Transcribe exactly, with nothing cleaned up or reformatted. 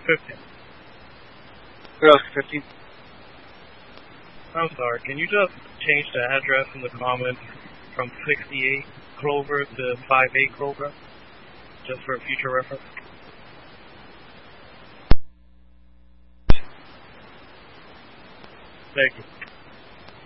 fifteen. Oscar fifteen. I'm sorry, can you just change the address in the comments from sixty-eight Clover to five eight Clover? Just for future reference. Thank you.